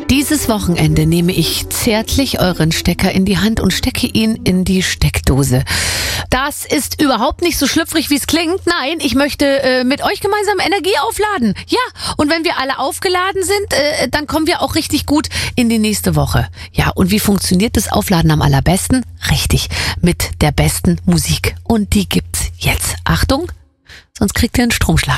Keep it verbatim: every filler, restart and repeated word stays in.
Dieses Wochenende nehme ich zärtlich euren Stecker in die Hand und stecke ihn in die Steckdose. Das ist überhaupt nicht so schlüpfrig, wie es klingt. Nein, ich möchte äh, mit euch gemeinsam Energie aufladen. Ja, und wenn wir alle aufgeladen sind, äh, dann kommen wir auch richtig gut in die nächste Woche. Ja, und wie funktioniert das Aufladen am allerbesten? Richtig, mit der besten Musik. Und die gibt's jetzt. Achtung, sonst kriegt ihr einen Stromschlag.